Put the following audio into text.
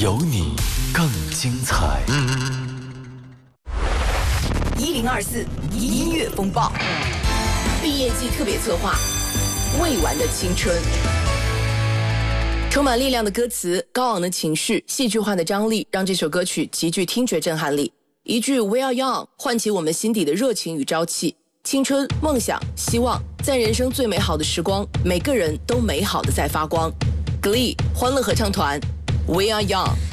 有你更精彩。 1024音乐风暴，毕业季特别策划，未完的青春。充满力量的歌词，高昂的情绪，戏剧化的张力，让这首歌曲极具听觉震撼力。一句 We are young 唤起我们心底的热情与朝气。青春、梦想、希望，在人生最美好的时光，每个人都美好的在发光。Glee 欢乐合唱团 We are young。